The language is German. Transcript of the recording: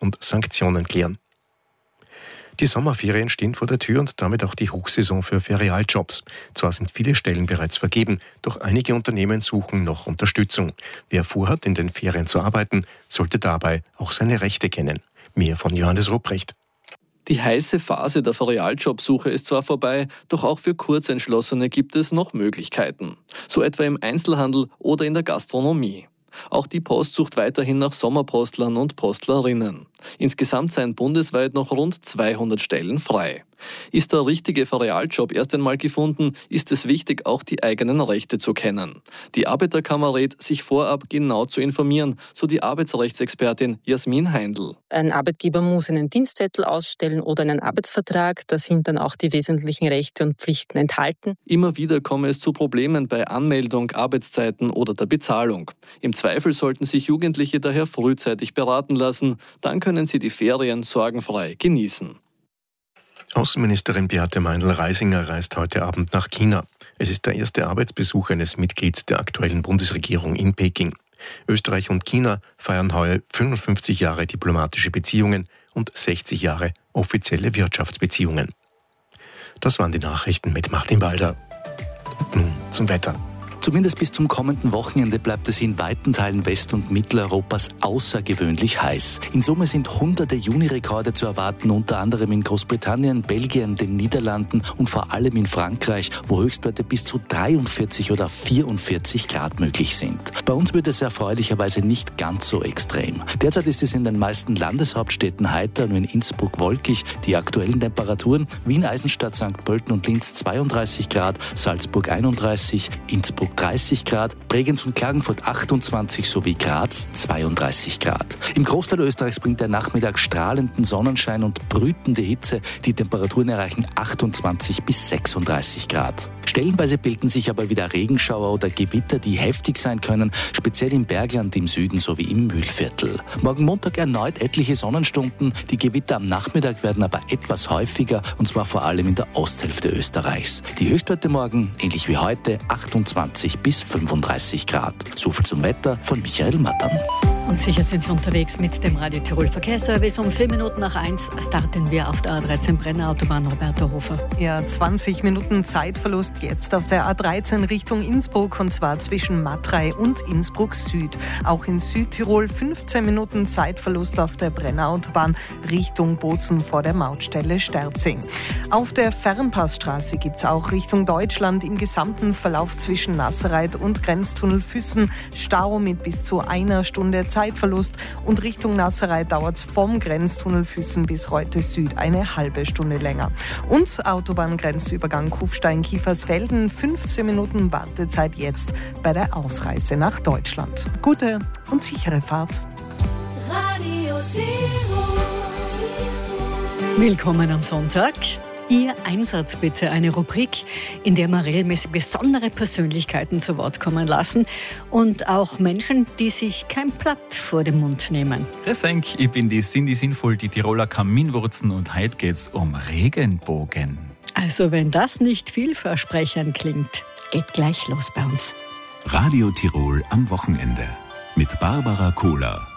und Sanktionen klären. Die Sommerferien stehen vor der Tür und damit auch die Hochsaison für Ferialjobs. Zwar sind viele Stellen bereits vergeben, doch einige Unternehmen suchen noch Unterstützung. Wer vorhat, in den Ferien zu arbeiten, sollte dabei auch seine Rechte kennen. Mehr von Johannes Rupprecht. Die heiße Phase der Ferialjobsuche ist zwar vorbei, doch auch für Kurzentschlossene gibt es noch Möglichkeiten. So etwa im Einzelhandel oder in der Gastronomie. Auch die Post sucht weiterhin nach Sommerpostlern und Postlerinnen. Insgesamt seien bundesweit noch rund 200 Stellen frei. Ist der richtige Ferialjob erst einmal gefunden, ist es wichtig, auch die eigenen Rechte zu kennen. Die Arbeiterkammer rät, sich vorab genau zu informieren, so die Arbeitsrechtsexpertin Jasmin Heindl. Ein Arbeitgeber muss einen Dienstzettel ausstellen oder einen Arbeitsvertrag. Da sind dann auch die wesentlichen Rechte und Pflichten enthalten. Immer wieder komme es zu Problemen bei Anmeldung, Arbeitszeiten oder der Bezahlung. Im Zweifel sollten sich Jugendliche daher frühzeitig beraten lassen. Dann können sie die Ferien sorgenfrei genießen. Außenministerin Beate Meindl-Reisinger reist heute Abend nach China. Es ist der erste Arbeitsbesuch eines Mitglieds der aktuellen Bundesregierung in Peking. Österreich und China feiern heuer 55 Jahre diplomatische Beziehungen und 60 Jahre offizielle Wirtschaftsbeziehungen. Das waren die Nachrichten mit Martin Walder. Nun zum Wetter. Zumindest bis zum kommenden Wochenende bleibt es in weiten Teilen West- und Mitteleuropas außergewöhnlich heiß. In Summe sind hunderte Junirekorde zu erwarten, unter anderem in Großbritannien, Belgien, den Niederlanden und vor allem in Frankreich, wo Höchstwerte bis zu 43 oder 44 Grad möglich sind. Bei uns wird es erfreulicherweise nicht ganz so extrem. Derzeit ist es in den meisten Landeshauptstädten heiter, nur in Innsbruck wolkig. Die aktuellen Temperaturen: Wien, Eisenstadt, St. Pölten und Linz 32 Grad, Salzburg 31, Innsbruck 30 Grad, Bregenz und Klagenfurt 28 sowie Graz 32 Grad. Im Großteil Österreichs bringt der Nachmittag strahlenden Sonnenschein und brütende Hitze. Die Temperaturen erreichen 28 bis 36 Grad. Stellenweise bilden sich aber wieder Regenschauer oder Gewitter, die heftig sein können, speziell im Bergland im Süden sowie im Mühlviertel. Morgen Montag erneut etliche Sonnenstunden. Die Gewitter am Nachmittag werden aber etwas häufiger, und zwar vor allem in der Osthälfte Österreichs. Die Höchstwerte morgen, ähnlich wie heute, 28 bis 35 Grad. So viel zum Wetter von Michael Mattern. Und sicher sind Sie unterwegs mit dem Radio Tirol Verkehrsservice. Um 4 Minuten nach 1 starten wir auf der A13 Brenner Autobahn Roberto Hofer. Ja, 20 Minuten Zeitverlust jetzt auf der A13 Richtung Innsbruck, und zwar zwischen Matrei und Innsbruck Süd. Auch in Südtirol 15 Minuten Zeitverlust auf der Brenner Autobahn Richtung Bozen vor der Mautstelle Sterzing. Auf der Fernpassstraße gibt es auch Richtung Deutschland im gesamten Verlauf zwischen Nassereit und Grenztunnel Füssen Stau mit bis zu 1 Stunde Zeitverlust, und Richtung Nassereit dauert es vom Grenztunnel Füssen bis Reute Süd eine halbe Stunde länger. Und Autobahngrenzübergang Kufstein-Kiefersfelden 15 Minuten Wartezeit jetzt bei der Ausreise nach Deutschland. Gute und sichere Fahrt. Radio Willkommen am Sonntag. Ihr Einsatz bitte, eine Rubrik, in der wir regelmäßig besondere Persönlichkeiten zu Wort kommen lassen und auch Menschen, die sich kein Blatt vor den Mund nehmen. Grüß euch, ich bin die Cindy Sinnvoll, die Tiroler Kaminwurzen, und heute geht's um Regenbogen. Also wenn das nicht vielversprechend klingt, geht gleich los bei uns. Radio Tirol am Wochenende mit Barbara Kohler.